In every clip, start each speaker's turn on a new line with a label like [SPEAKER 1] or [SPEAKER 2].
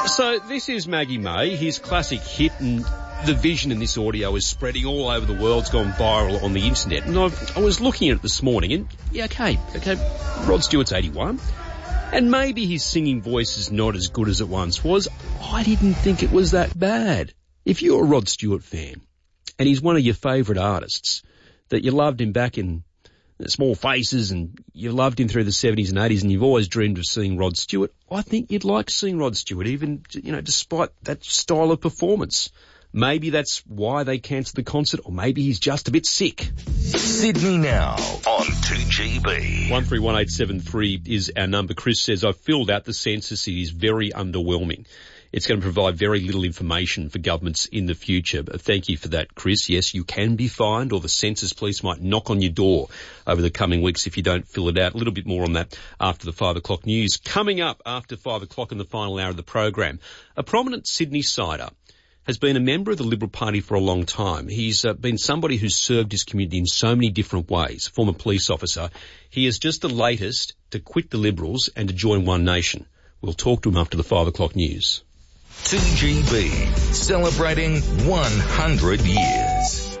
[SPEAKER 1] So this is Maggie May, his classic hit, and the vision in this audio is spreading all over the world. It's gone viral on the internet. And I was looking at it this morning, and okay, Rod Stewart's 81, and maybe his singing voice is not as good as it once was. I didn't think it was that bad. If you're a Rod Stewart fan, and he's one of your favourite artists, that you loved him back in Small Faces, and you loved him through the 70s and 80s, and you've always dreamed of seeing Rod Stewart, I think you'd like seeing Rod Stewart, even, despite that style of performance. Maybe that's why they cancelled the concert, or maybe he's just a bit sick.
[SPEAKER 2] Sydney Now on 2GB.
[SPEAKER 1] 131873 is our number. Chris says, I've filled out the census. It is very underwhelming. It's going to provide very little information for governments in the future. But thank you for that, Chris. Yes, you can be fined, or the census police might knock on your door over the coming weeks if you don't fill it out. A little bit more on that after the 5 o'clock news. Coming up after 5 o'clock in the final hour of the program, a prominent Sydney sider has been a member of the Liberal Party for a long time. He's been somebody who's served his community in so many different ways. Former police officer. He is just the latest to quit the Liberals and to join One Nation. We'll talk to him after the 5 o'clock news.
[SPEAKER 2] 2GB, celebrating 100 years.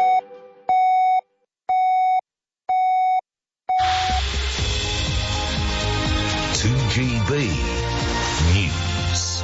[SPEAKER 2] News.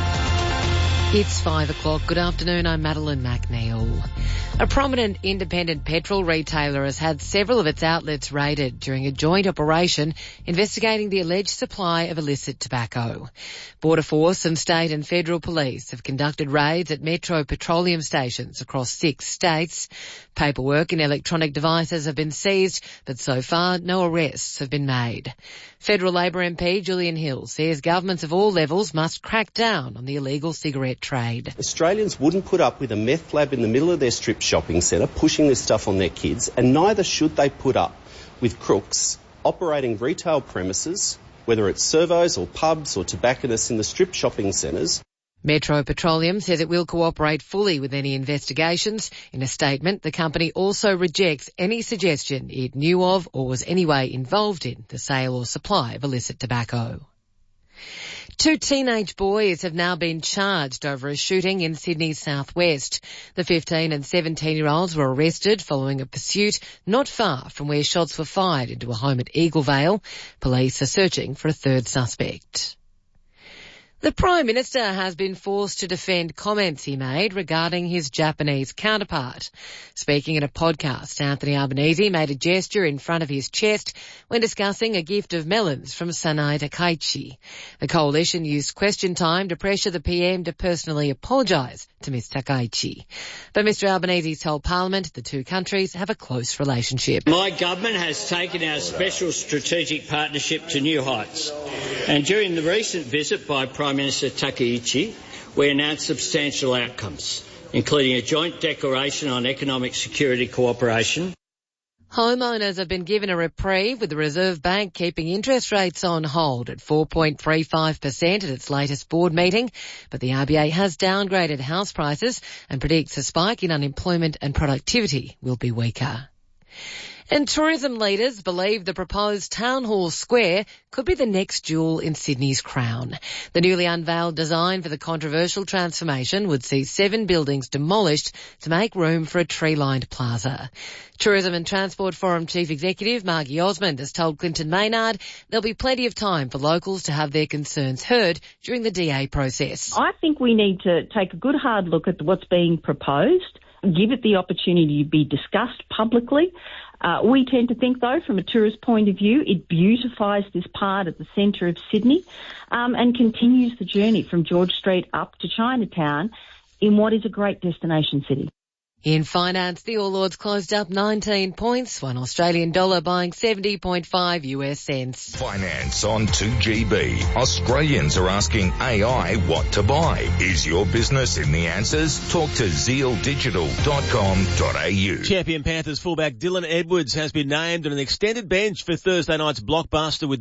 [SPEAKER 3] It's 5 o'clock. Good afternoon. I'm Madeline McNeil. A prominent independent petrol retailer has had several of its outlets raided during a joint operation investigating the alleged supply of illicit tobacco. Border Force and state and federal police have conducted raids at Metro petroleum stations across 6 states. Paperwork and electronic devices have been seized, but so far no arrests have been made. Federal Labor MP Julian Hill says governments of all levels must crack down on the illegal cigarette trade.
[SPEAKER 4] Australians wouldn't put up with a meth lab in the middle of their strip shopping centre pushing this stuff on their kids, and neither should they put up with crooks operating retail premises, whether it's servos or pubs or tobacconists in the strip shopping centres.
[SPEAKER 3] Metro Petroleum says it will cooperate fully with any investigations. In a statement, the company also rejects any suggestion it knew of or was anyway involved in the sale or supply of illicit tobacco. 2 teenage boys have now been charged over a shooting in Sydney's southwest. The 15 and 17-year-olds were arrested following a pursuit not far from where shots were fired into a home at Eaglevale. Police are searching for a third suspect. The Prime Minister has been forced to defend comments he made regarding his Japanese counterpart. Speaking in a podcast, Anthony Albanese made a gesture in front of his chest when discussing a gift of melons from Sanai Takaichi. The coalition used question time to pressure the PM to personally apologise to Ms Takaichi. But Mr Albanese told Parliament the two countries have a close relationship.
[SPEAKER 5] My government has taken our special strategic partnership to new heights. And during the recent visit by Prime Minister Takaichi, we announced substantial outcomes, including a joint declaration on economic security cooperation.
[SPEAKER 3] Homeowners have been given a reprieve, with the Reserve Bank keeping interest rates on hold at 4.35% at its latest board meeting. But the RBA has downgraded house prices and predicts a spike in unemployment and productivity will be weaker. And tourism leaders believe the proposed Town Hall Square could be the next jewel in Sydney's crown. The newly unveiled design for the controversial transformation would see 7 buildings demolished to make room for a tree-lined plaza. Tourism and Transport Forum Chief Executive Margie Osmond has told Clinton Maynard there'll be plenty of time for locals to have their concerns heard during the DA process.
[SPEAKER 6] I think we need to take a good hard look at what's being proposed, give it the opportunity to be discussed publicly. We tend to think, though, from a tourist point of view, it beautifies this part at the centre of Sydney and continues the journey from George Street up to Chinatown in what is a great destination city.
[SPEAKER 3] In finance, the All Ords closed up 19 points, $1 Australian dollar buying 70.5 US cents.
[SPEAKER 2] Finance on 2GB. Australians are asking AI what to buy. Is your business in the answers? Talk to zealdigital.com.au.
[SPEAKER 7] Champion Panthers fullback Dylan Edwards has been named on an extended bench for Thursday night's blockbuster with